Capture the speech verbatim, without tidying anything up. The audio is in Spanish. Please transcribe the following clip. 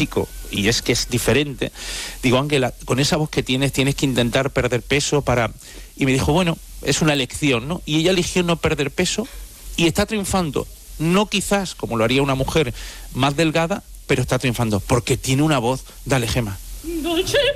chico, y es que es diferente, digo, Ángela, con esa voz que tienes, tienes que intentar perder peso para... Y me dijo, bueno, es una elección, ¿no? Y ella eligió no perder peso y está triunfando. No quizás como lo haría una mujer más delgada, pero está triunfando, porque tiene una voz. Dale, Gema.